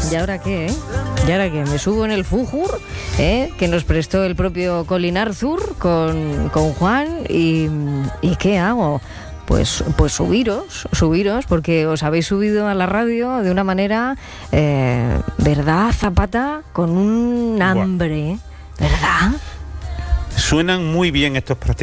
¿Y ahora qué, ¿Y ahora qué? Me subo en el Fújur, que nos prestó el propio Colin Arthur con Juan, y ¿qué hago? Pues subiros, porque os habéis subido a la radio de una manera, ¿verdad, Zapata? Con un hambre, ¿verdad? Suenan muy bien estos